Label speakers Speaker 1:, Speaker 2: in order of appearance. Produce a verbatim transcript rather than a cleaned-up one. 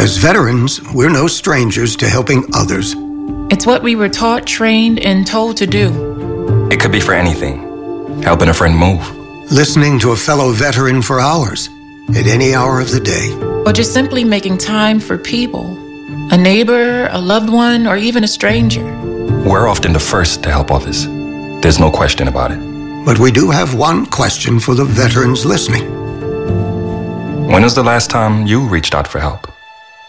Speaker 1: As veterans, we're no strangers to helping others.
Speaker 2: It's what we were taught, trained, and told to do.
Speaker 3: It could be for anything. Helping a friend move.
Speaker 1: Listening to a fellow veteran for hours, at any hour of the day.
Speaker 2: Or just simply making time for people. A neighbor, a loved one, or even a stranger.
Speaker 3: We're often the first to help others. There's no question about it.
Speaker 1: But we do have one question for the veterans listening.
Speaker 3: When was the last time you reached out for help?